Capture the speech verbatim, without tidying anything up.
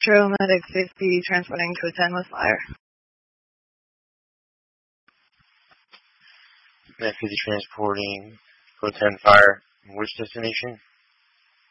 Metro Medic fifty transporting to a ten with fire. Med fifty transporting to a ten fire. Which destination?